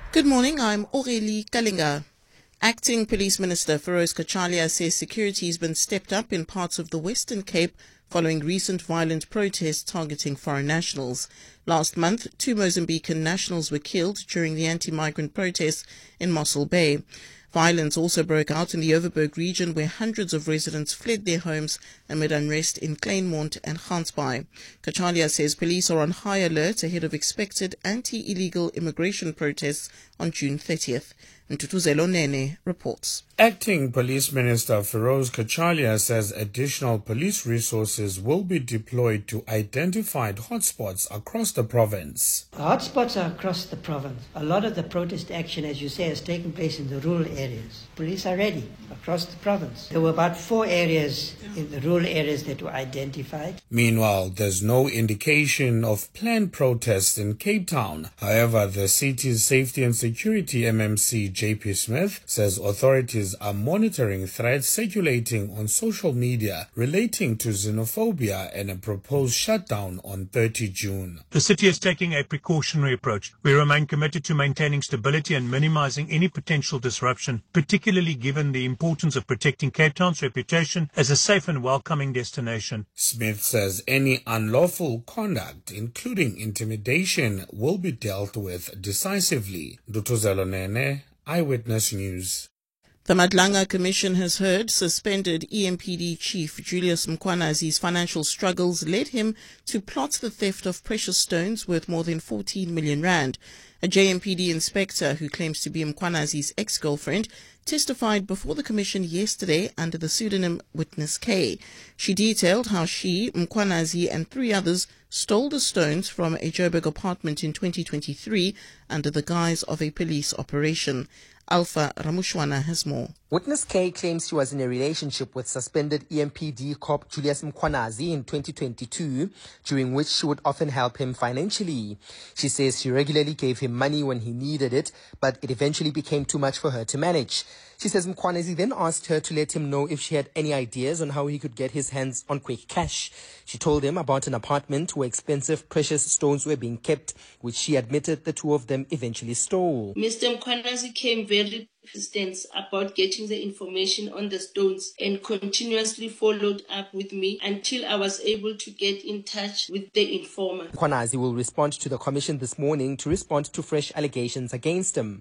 Good morning, I'm Aurélie Kalinga. Acting Police Minister Feroz Kachalia says security has been stepped up in parts of the Western Cape following recent violent protests targeting foreign nationals. Last month, 2 Mozambican nationals were killed during the anti-migrant protests in Mossel Bay. Violence also broke out in the Overberg region where hundreds of residents fled their homes amid unrest in Kleinmond and Gansbaai. Kachalia says police are on high alert ahead of expected anti-illegal immigration protests on June 30th. Ntutuzelo Nene reports. Acting Police Minister Feroz Kachalia says additional police resources will be deployed to identified hotspots across the province. The hotspots are across the province. A lot of the protest action, as you say, has taken place in the rural areas. Police are ready across the province. There were about 4 areas in the rural areas that were identified. Meanwhile, there's no indication of planned protests in Cape Town. However, the city's Safety and Security MMC JP Smith says authorities are monitoring threats circulating on social media relating to xenophobia and a proposed shutdown on 30 June. The city is taking a precautionary approach. We remain committed to maintaining stability and minimizing any potential disruption, particularly given the importance of protecting Cape Town's reputation as a safe and welcoming destination. Smith says any unlawful conduct, including intimidation, will be dealt with decisively. Ntutuzelo Nene, Eyewitness News. The Madlanga Commission has heard suspended EMPD Chief Julius Mkhwanazi's financial struggles led him to plot the theft of precious stones worth more than 14 million rand. A JMPD inspector who claims to be Mkhwanazi's ex-girlfriend testified before the commission yesterday under the pseudonym Witness K. She detailed how she, Mkhwanazi and 3 others stole the stones from a Joburg apartment in 2023 under the guise of a police operation. Alpha Ramushwana has more. Witness K claims she was in a relationship with suspended EMPD cop Julius Mkhwanazi in 2022, during which she would often help him financially. She says she regularly gave him money when he needed it, but it eventually became too much for her to manage. She says Mkhwanazi then asked her to let him know if she had any ideas on how he could get his hands on quick cash. She told him about an apartment where expensive precious stones were being kept, which she admitted the 2 of them eventually stole. Mr. Mkhwanazi came very persistent about getting the information on the stones and continuously followed up with me until I was able to get in touch with the informer. Mkhwanazi will respond to the commission this morning to respond to fresh allegations against him.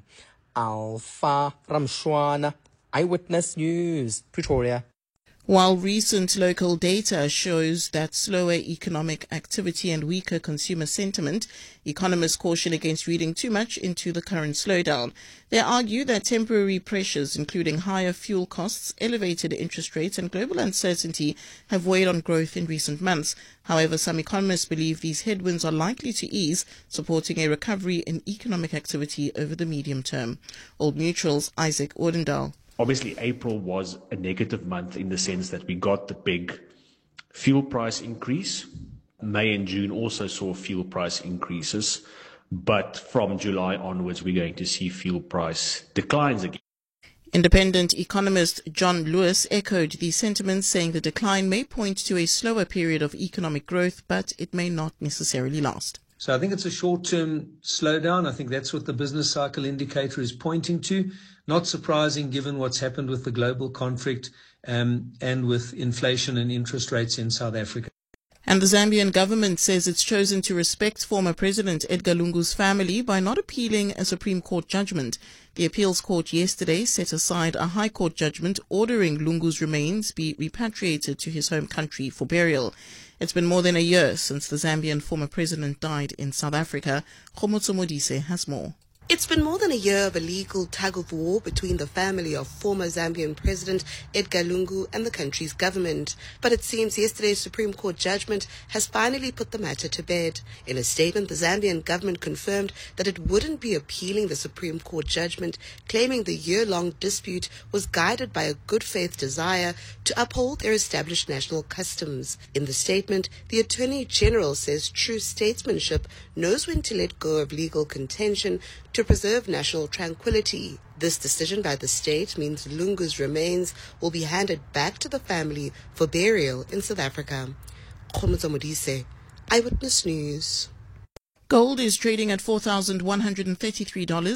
Alpha Ramshwana, Eyewitness News, Pretoria. While recent local data shows that slower economic activity and weaker consumer sentiment, economists caution against reading too much into the current slowdown. They argue that temporary pressures, including higher fuel costs, elevated interest rates, and global uncertainty, have weighed on growth in recent months. However, some economists believe these headwinds are likely to ease, supporting a recovery in economic activity over the medium term. Old Mutual's Isaac Ordendal. Obviously, April was a negative month in the sense that we got the big fuel price increase. May and June also saw fuel price increases, but from July onwards, we're going to see fuel price declines again. Independent economist John Lewis echoed these sentiments, saying the decline may point to a slower period of economic growth, but it may not necessarily last. So I think it's a short-term slowdown. I think that's what the business cycle indicator is pointing to. Not surprising given what's happened with the global conflict and with inflation and interest rates in South Africa. And the Zambian government says it's chosen to respect former President Edgar Lungu's family by not appealing a Supreme Court judgment. The appeals court yesterday set aside a High Court judgment ordering Lungu's remains be repatriated to his home country for burial. It's been more than a year since the Zambian former president died in South Africa. Khomotso Modise has more. It's been more than a year of a legal tug-of-war between the family of former Zambian President Edgar Lungu and the country's government. But it seems yesterday's Supreme Court judgment has finally put the matter to bed. In a statement, the Zambian government confirmed that it wouldn't be appealing the Supreme Court judgment, claiming the year-long dispute was guided by a good-faith desire to uphold their established national customs. In the statement, the Attorney General says true statesmanship knows when to let go of legal contention to preserve national tranquility. This decision by the state means Lungu's remains will be handed back to the family for burial in South Africa. Khomotso Modise, Eyewitness News. Gold is trading at $4,133.